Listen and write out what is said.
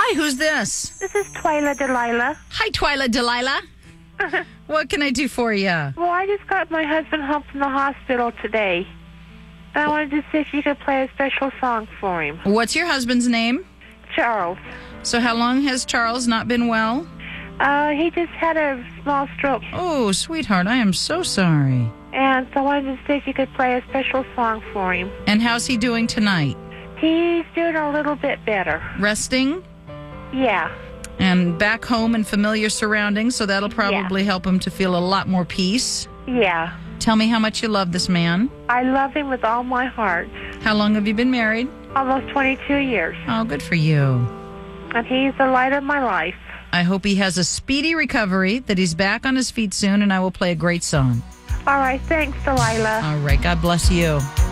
Hi, who's this? This is Twyla Delilah. Hi, Twyla Delilah. What can I do for you? Well, I just got my husband home from the hospital today. And I wanted to see if you could play a special song for him. What's your husband's name? Charles. So how long has Charles not been well? He just had a small stroke. Oh, sweetheart, I am so sorry. And so I wanted to see if you could play a special song for him. And how's he doing tonight? He's doing a little bit better. Resting? Yeah. And back home in familiar surroundings, so that'll probably help him to feel a lot more peace. Yeah. Tell me how much you love this man. I love him with all my heart. How long have you been married? Almost 22 years. Oh, good for you. And he's the light of my life. I hope he has a speedy recovery, that he's back on his feet soon, and I will play a great song. All right. Thanks, Delilah. All right. God bless you.